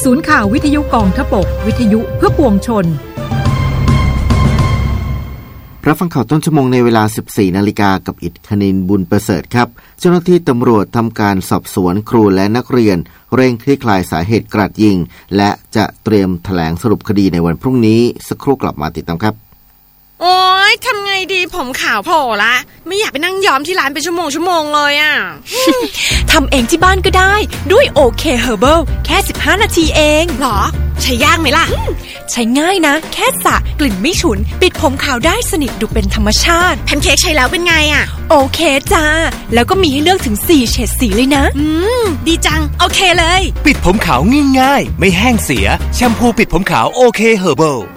ศูนย์ข่าววิทยุกองทพบกวิทยุเพื่อปวงชนรับฟังข่าวต้นชั่วโมงในเวลา 14 นาฬิกากับอิฐคณินบุญประเสริฐครับเจ้าหน้าที่ตำรวจทำการสอบสวนครูและนักเรียนเร่งคลี่คลายสาเหตุกราดยิงและจะเตรียมแถลงสรุปคดีในวันพรุ่งนี้สักครู่กลับมาติดตามครับโอ๊ยทำไงดีผมขาวโผล่ละไม่อยากไปนั่งย้อมที่ร้านเป็นชั่วโมงเลยอ่ะทำเองที่บ้านก็ได้ด้วยโอเคเฮอร์เบิลแค่15นาทีเองหรอใช้ยากไหมล่ะใช้ง่ายนะแค่สระกลิ่นไม่ฉุนปิดผมขาวได้สนิทดูเป็นธรรมชาติแพนเค้กใช้แล้วเป็นไงอ่ะโอเคจ้าแล้วก็มีให้เลือกถึง4เฉดสีเลยนะดีจังโอเคเลยปิดผมขาวง่ายๆไม่แห้งเสียแชมพูปิดผมขาวโอเคเฮอร์เบิล